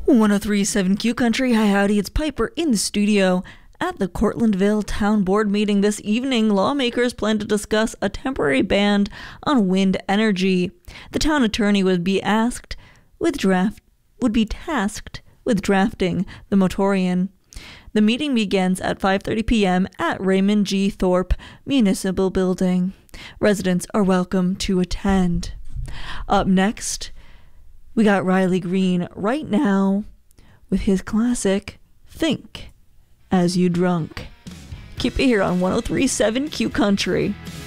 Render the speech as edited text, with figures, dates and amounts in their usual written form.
1037 Q Country. Hi, howdy. It's Piper in the studio. At the Cortlandville Town Board meeting this evening, lawmakers plan to discuss a temporary ban on wind energy. The town attorney would be tasked with drafting the moratorium. The meeting begins at 5:30 p.m. at Raymond G. Thorpe Municipal Building. Residents are welcome to attend. Up next, we got Riley Green right now with his classic, Think As You Drunk. Keep it here on 1037 Q Country.